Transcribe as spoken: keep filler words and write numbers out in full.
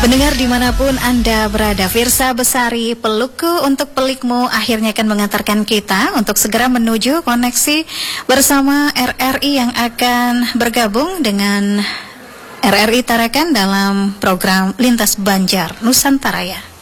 Pendengar dimanapun Anda berada, Firsa Besari, pelukku untuk pelikmu akhirnya akan mengantarkan kita untuk segera menuju koneksi bersama R R I yang akan bergabung dengan R R I Tarakan dalam program Lintas Banjar Nusantara ya.